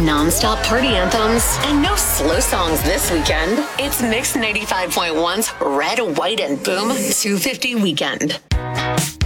Non-stop party anthems and no slow songs this weekend. It's Mix 95.1's Red, White, and Boom 250 Weekend.